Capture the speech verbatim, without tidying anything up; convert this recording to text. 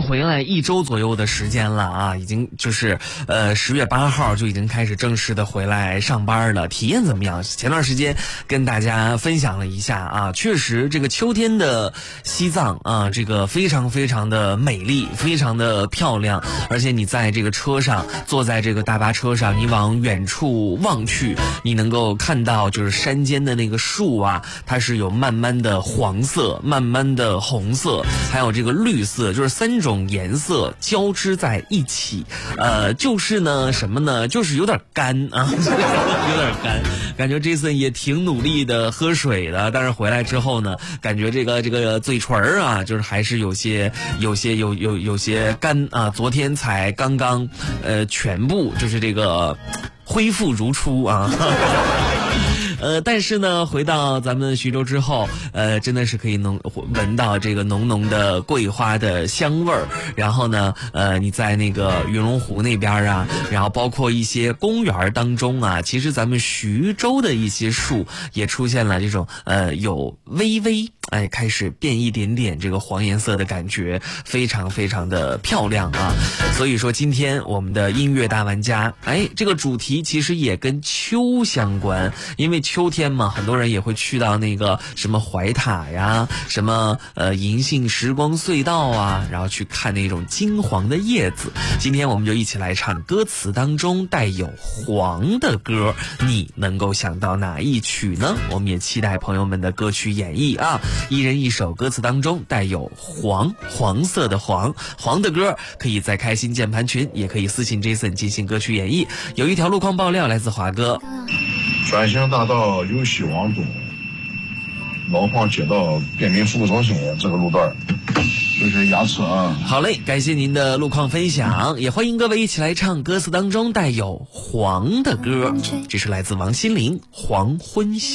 经回来一周左右的时间了啊，已经就是呃十月八号就已经开始正式的回来上班了，体验怎么样？前段时间跟大家分享了一下啊，确实这个秋天的西藏啊，这个非常非常的美丽，非常的漂亮，而且你在这个车上，坐在这个大巴车上，你往远处望去，你能够看到就是山间的那个树啊，它是有慢慢的黄色，慢慢的红色，还有这个绿色，就是三种颜色交织在一起。呃，就是呢什么呢？就是有点干啊，有点干。感觉 Jason 也挺努力的喝水的，但是回来之后呢，感觉这个这个嘴唇啊，就是还是有些有些有有有些干啊。昨天才刚刚呃全部就是这个恢复如初啊。呃，但是呢，回到咱们徐州之后，呃，真的是可以能闻到这个浓浓的桂花的香味儿。然后呢，呃，你在那个云龙湖那边啊，然后包括一些公园当中啊，其实咱们徐州的一些树也出现了这种呃有微微哎开始变一点点这个黄颜色的感觉，非常非常的漂亮啊。所以说今天我们的音乐大玩家，哎，这个主题其实也跟秋相关，因为秋天嘛，很多人也会去到那个什么怀塔呀，什么呃银杏时光隧道啊，然后去看那种金黄的叶子。今天我们就一起来唱歌词当中带有黄的歌，你能够想到哪一曲呢？我们也期待朋友们的歌曲演绎啊，一人一首歌词当中带有黄黄色的黄黄的歌，可以在开心键盘群，也可以私信 Jason 进行歌曲演绎。有一条路况爆料来自华哥。 转型大道由西往东，老黄街道便民服务中心这个路段就是压车啊。 好嘞，感谢您的路况分享，也欢迎各位一起来唱歌词当中带有黄的歌，这是来自王心凌《黄昏